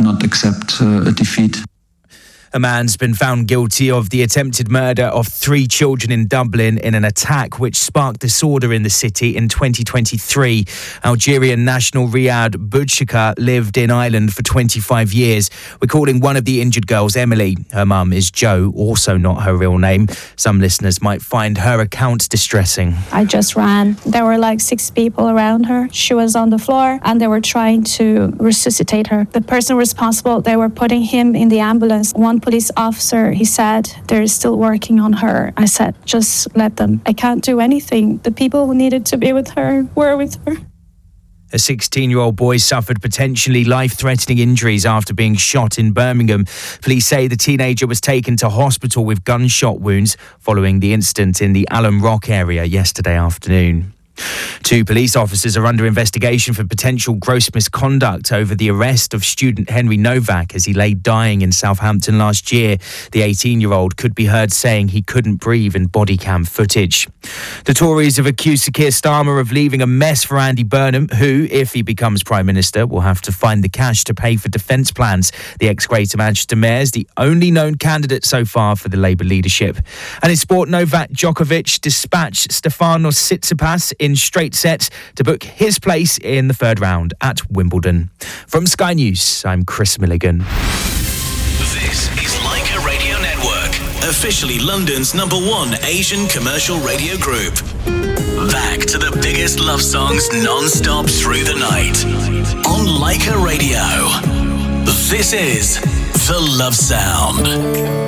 not accept a defeat. A man's been found guilty of the attempted murder of 3 children in Dublin in an attack which sparked disorder in the city in 2023. Algerian national Riyad Boudchika lived in Ireland for 25 years. We're calling one of the injured girls Emily. Her mum is Jo, also not her real name. Some listeners might find her account distressing. I just ran. There were like 6 people around her. She was on the floor and they were trying to resuscitate her. The person responsible, they were putting him in the ambulance. One police officer, he said, they're still working on her. I said, just let them. I can't do anything. The people who needed to be with her were with her. A 16-year-old boy suffered potentially life-threatening injuries after being shot in Birmingham. Police say the teenager was taken to hospital with gunshot wounds following the incident in the Alum Rock area yesterday afternoon. 2 police officers are under investigation for potential gross misconduct over the arrest of student Henry Novak as he lay dying in Southampton last year. The 18-year-old could be heard saying he couldn't breathe in body cam footage. The Tories have accused Sir Keir Starmer of leaving a mess for Andy Burnham, who, if he becomes Prime Minister, will have to find the cash to pay for defence plans. The ex-Greater Manchester Mayor is the only known candidate so far for the Labour leadership. And in sport, Novak Djokovic dispatched Stefanos Tsitsipas in straight sets to book his place in the 3rd round at Wimbledon. From Sky News, I'm Chris Milligan. This is Leica Radio Network, officially London's #1 Asian commercial radio group. Back to the biggest love songs non-stop through the night. On Leica Radio, this is The Love Sound.